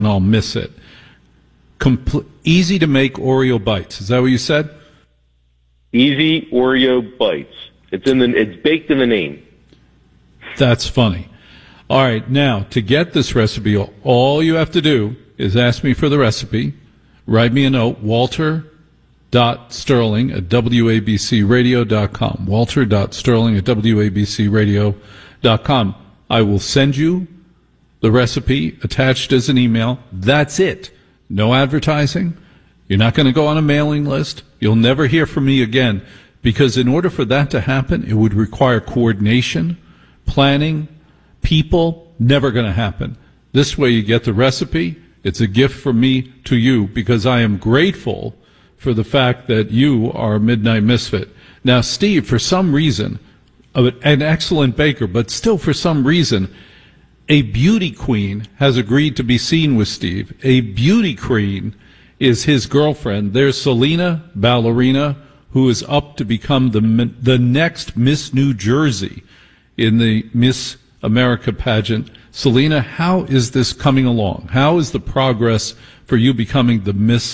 and I'll miss it. Easy to make Oreo bites. Is that what you said? Easy Oreo bites. It's baked in the name. That's funny. All right, now, to get this recipe, all you have to do is ask me for the recipe, write me a note, walter.sterling@wabcradio.com, walter.sterling@wabcradio.com. I will send you the recipe attached as an email. That's it. No advertising. You're not going to go on a mailing list. You'll never hear from me again, because in order for that to happen, it would require coordination, planning, people. Never going to happen. This way you get the recipe. It's a gift from me to you, because I am grateful for the fact that you are a Midnight Misfit. Now, Steve, for some reason, an excellent baker, but still for some reason, a beauty queen has agreed to be seen with Steve. A beauty queen is his girlfriend. There's Selena Ballerina, who is up to become the next Miss New Jersey in the Miss America pageant. Selena, how is this coming along? How is the progress for you becoming the Miss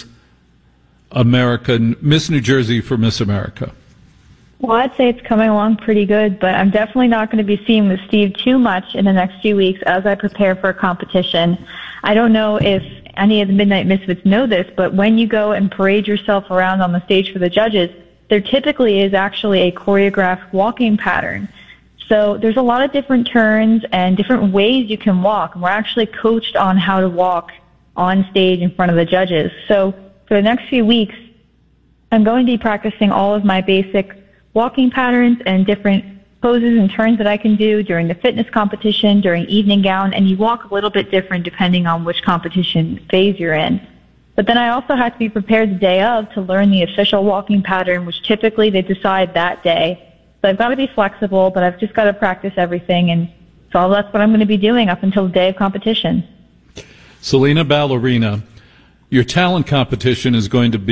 New Jersey for Miss America? Well, I'd say it's coming along pretty good, but I'm definitely not going to be seeing with Steve too much in the next few weeks as I prepare for a competition. I don't know if any of the Midnight Misfits know this, but when you go and parade yourself around on the stage for the judges, there typically is actually a choreographed walking pattern. So there's a lot of different turns and different ways you can walk. And we're actually coached on how to walk on stage in front of the judges. So for the next few weeks, I'm going to be practicing all of my basic walking patterns and different poses and turns that I can do during the fitness competition, during evening gown, and you walk a little bit different depending on which competition phase you're in. But then I also have to be prepared the day of to learn the official walking pattern, which typically they decide that day. So I've got to be flexible, but I've just got to practice everything, and so that's what I'm going to be doing up until the day of competition. Selena Ballerina, your talent for the competition is going to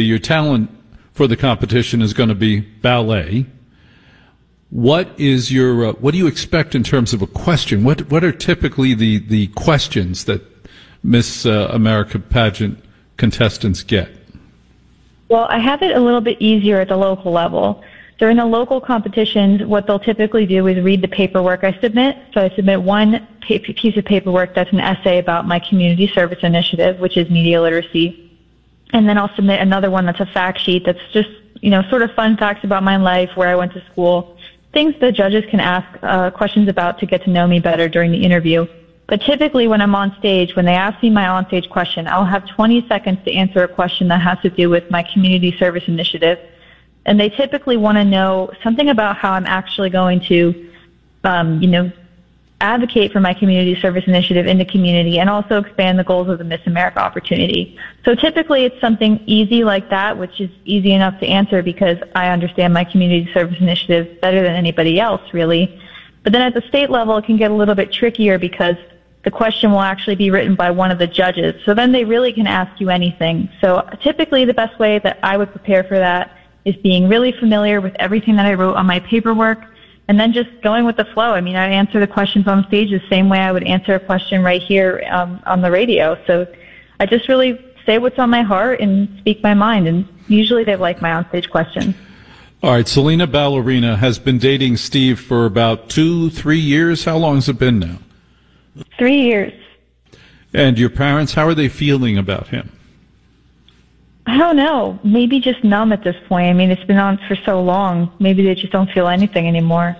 be ballet. What do you expect in terms of a question? What are typically the questions that Miss America pageant contestants get? Well, I have it a little bit easier at the local level. During the local competitions, what they'll typically do is read the paperwork I submit. So I submit one piece of paperwork that's an essay about my community service initiative, which is media literacy. And then I'll submit another one that's a fact sheet that's just, sort of fun facts about my life, where I went to school, things the judges can ask questions about to get to know me better during the interview. But typically when I'm on stage, when they ask me my on-stage question, I'll have 20 seconds to answer a question that has to do with my community service initiative. And they typically want to know something about how I'm actually going to, advocate for my community service initiative in the community and also expand the goals of the Miss America opportunity. So typically it's something easy like that, which is easy enough to answer because I understand my community service initiative better than anybody else, really. But then at the state level, it can get a little bit trickier because the question will actually be written by one of the judges. So then they really can ask you anything. So typically the best way that I would prepare for that is being really familiar with everything that I wrote on my paperwork and then just going with the flow. I mean, I answer the questions on stage the same way I would answer a question right here on the radio. So I just really say what's on my heart and speak my mind, and usually they like my onstage questions. All right, Selena Ballerina has been dating Steve for about 2-3 years. How long has it been now? 3 years. And your parents, how are they feeling about him? I don't know. Maybe just numb at this point. I mean, it's been on for so long. Maybe they just don't feel anything anymore.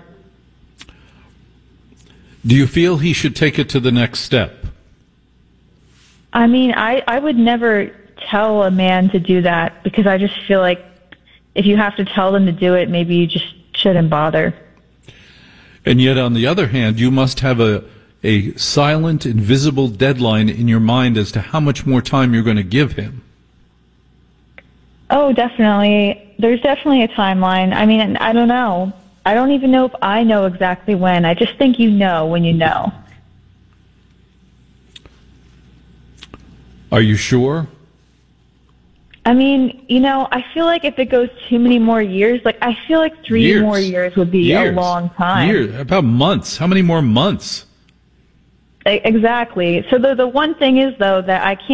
Do you feel he should take it to the next step? I mean, I would never tell a man to do that because I just feel like if you have to tell them to do it, maybe you just shouldn't bother. And yet, on the other hand, you must have a silent, invisible deadline in your mind as to how much more time you're going to give him. Oh, definitely. There's definitely a timeline. I mean, I don't know. I don't even know if I know exactly when. I just think you know when you know. Are you sure? I mean, I feel like if it goes too many more years, I feel like 3 more years would be a long time. Years? About months. How many more months? Exactly. So the one thing is, though, that I can't